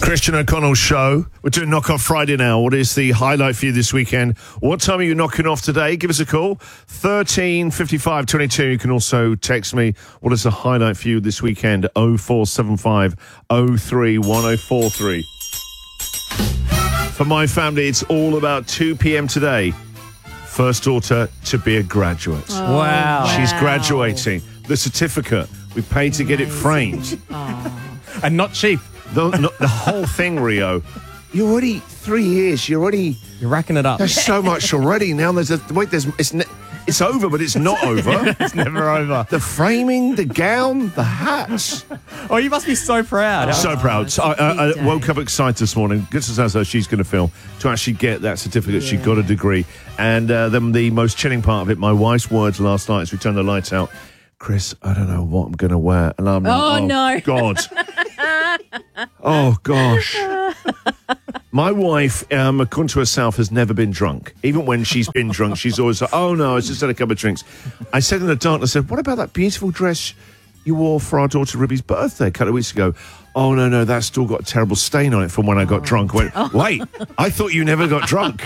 Christian O'Connell Show. We're doing Knock Off Friday now. What is the highlight for you this weekend? What time are you knocking off today? Give us a call. 1355 22. You can also text me. What is the highlight for you this weekend? 0475 03 1043. For my family, it's all about 2 p.m. today. First daughter to be a graduate. Oh, wow. She's graduating. The certificate. We paid to get it framed. And not cheap. The whole thing, Rio. You're already 3 years. You're racking it up. There's so much already. Now it's over, but it's not over. It's never over. The framing, the gown, the hats. Oh, you must be so proud. So proud. So I woke up excited this morning. Good to know she's going to film to actually get that certificate. She got a degree. And then the most chilling part of it, my wife's words last night as we turned the lights out. Chris, I don't know what I'm going to wear. And I'm like, no. God. Oh, gosh. My wife, according to herself, has never been drunk. Even when she's been drunk, she's always like, oh, no, I just had a couple of drinks. I said in the darkness, I said, what about that beautiful dress you wore for our daughter Ruby's birthday a couple of weeks ago? Oh, no, that's still got a terrible stain on it from when I got drunk. I went, wait, I thought you never got drunk.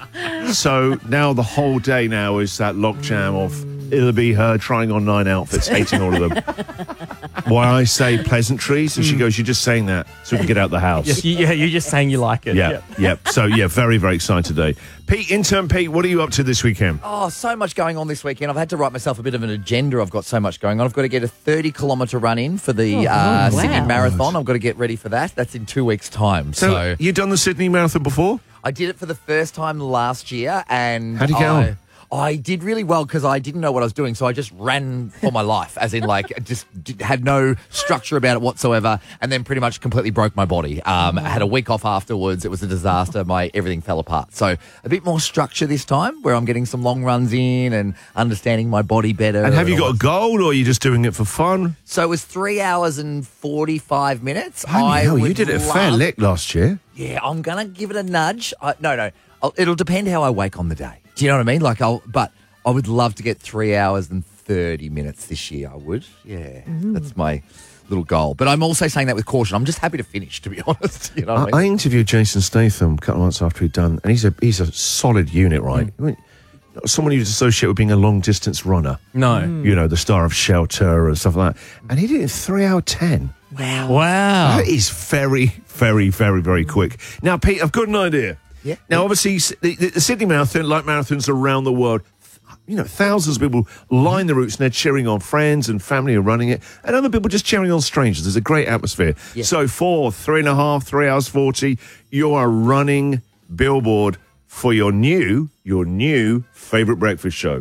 So now the whole day now is that logjam of it'll be her trying on 9 outfits, hating all of them. Why I say pleasantries, and she goes, you're just saying that so we can get out the house. Yeah, you're just saying you like it. Yeah. So, very, very excited today. Pete, intern Pete, what are you up to this weekend? Oh, so much going on this weekend. I've had to write myself a bit of an agenda. I've got so much going on. I've got to get a 30-kilometre run in for the Sydney Marathon. I've got to get ready for that. That's in 2 weeks' time. So you done the Sydney Marathon before? I did it for the first time last year. And how'd you get on? I did really well because I didn't know what I was doing, so I just ran for my life, as in had no structure about it whatsoever, and then pretty much completely broke my body. I had a week off afterwards. It was a disaster. Everything fell apart. So a bit more structure this time, where I'm getting some long runs in and understanding my body better. And have you got a goal, or are you just doing it for fun? So it was 3 hours and 45 minutes. You did it a fair lick last year. Yeah, I'm going to give it a nudge. No. It'll depend how I wake on the day. Do you know what I mean? But I would love to get 3 hours and 30 minutes this year. I would. Yeah, That's my little goal. But I'm also saying that with caution. I'm just happy to finish, to be honest. You know what I mean? I interviewed Jason Statham a couple of months after he'd done, and he's a solid unit, right? Someone you'd associate with being a long-distance runner. No. You know, the star of Shelter and stuff like that. And he did it in 3 hours 10. Wow. That is very, very, very, very quick. Now, Pete, I've got an idea. Yeah. Now, obviously, the Sydney Marathon, like marathons around the world, thousands of people line the routes and they're cheering on friends and family are running it, and other people just cheering on strangers. There's a great atmosphere. Yeah. So for 3.5, 3 hours 40, you are running billboard for your new favourite breakfast show.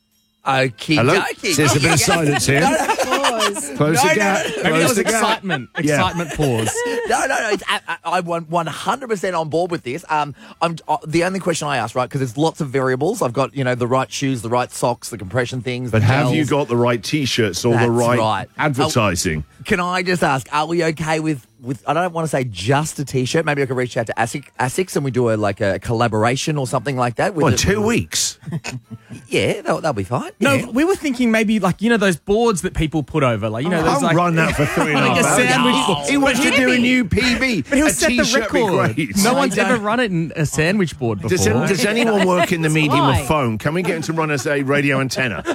Okie Hello? dokie. There's a bit of silence here. Close the gap. Maybe there was Excitement pause. No. I'm 100% on board with this. I'm the only question I ask, right, because there's lots of variables. I've got, the right shoes, the right socks, the compression things. But have gels. you got the right T-shirts or the right advertising? Can I just ask, are we okay with I don't want to say just a T-shirt. Maybe I could reach out to ASICS and we do a collaboration or something like that. Well, 2 weeks. Yeah, that'll be fine. No, yeah. we were thinking maybe those boards that people put over, those I'll run that for 3.5 hours. a sandwich board. He wants to do a new PB. But he'll set the record. No one's don't- ever run it in a sandwich board before. Does anyone work in the medium of phone? Can we get him to run as a radio antenna?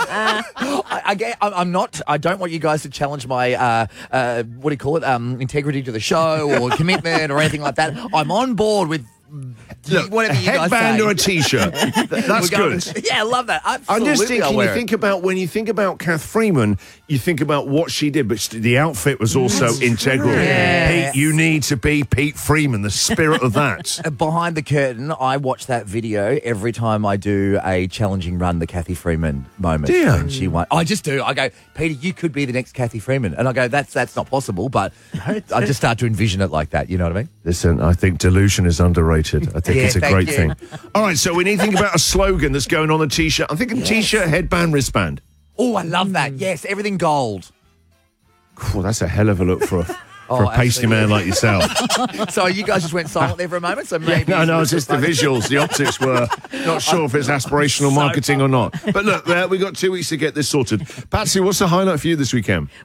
I don't want you guys to challenge my integrity to the show or commitment or anything like that. I'm on board with. Look, whatever you guys headband say. or a T-shirt. That's good. Yeah, I love that. Absolutely, I'm just thinking, when you think about Kath Freeman, you think about what she did, but the outfit was also integral. Yes. Pete, you need to be Pete Freeman, the spirit of that. Behind the curtain, I watch that video every time I do a challenging run, the Kathy Freeman moment. Do you? When she won. I just do. I go, Peter, you could be the next Kathy Freeman. And I go, that's not possible, but I just start to envision it like that. You know what I mean? Listen, I think delusion is underrated. I think it's a great thing. All right, so we need to think about a slogan that's going on the T-shirt. I'm thinking T-shirt, headband, wristband. Oh, I love that. Yes, everything gold. Cool, that's a hell of a look for a pasty man like yourself. So you guys just went silent there for a moment, so maybe... No, it's just the visuals. The optics were not sure if it's aspirational marketing or not. But look, we've got 2 weeks to get this sorted. Patsy, what's the highlight for you this weekend? We've got a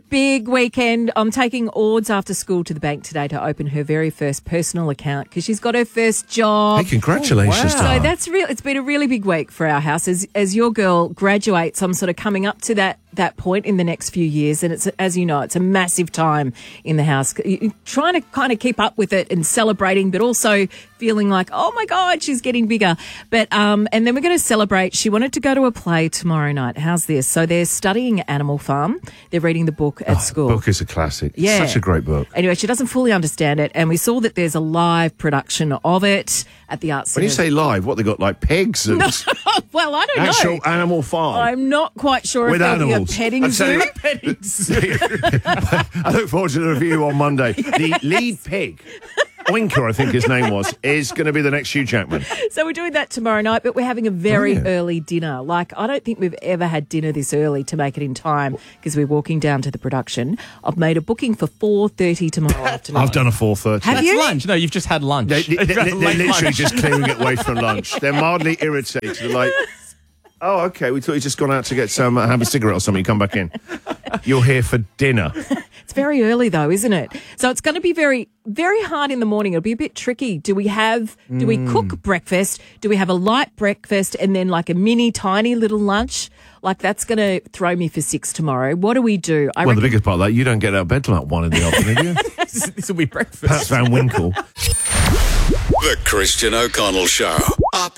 big weekend. I'm taking Ords after school to the bank today to open her very first personal account because she's got her first job. Hey, congratulations to her. So that's real. It's been a really big week for our house. As your girl graduates, I'm sort of coming up to that point in the next few years, and it's, as you know, it's a massive time in the house. You're trying to kind of keep up with it and celebrating, but also feeling like, oh my God, she's getting bigger. But and then we're going to celebrate. She wanted to go to a play tomorrow night. How's this? So they're studying Animal Farm. They're reading the book at school. The book is a classic. Yeah. Such a great book. Anyway, she doesn't fully understand it, and we saw that there's a live production of it at the Arts When you Centre. say live, what, they got like pigs and Well, I don't actual know. Animal Farm? I'm not quite sure With if there'll animals. be a petting I'm zoo. saying- I look forward to the review on Monday. The lead pig, Oinker, I think his name was, is going to be the next Hugh Jackman. So we're doing that tomorrow night, but we're having a very Oh, yeah. early dinner. Like, I don't think we've ever had dinner this early to make it in time because we're walking down to the production. I've made a booking for 4:30 tomorrow afternoon. I've done a 4:30. Have That's you? lunch. No, you've just had lunch. They're literally just clearing it away from lunch. They're mildly irritated. They're like, oh, okay, we thought you just gone out to get some, have a cigarette or something. Come back in. You're here for dinner. It's very early though, isn't it? So it's going to be very, very hard in the morning. It'll be a bit tricky. Do we cook breakfast? Do we have a light breakfast and then like a mini tiny little lunch? Like that's going to throw me for 6 tomorrow. What do we do? Well, the biggest part of that, you don't get out of bed till like 1 in the afternoon, do you? This will be breakfast. Pat Van Winkle. The Christian O'Connell Show. Up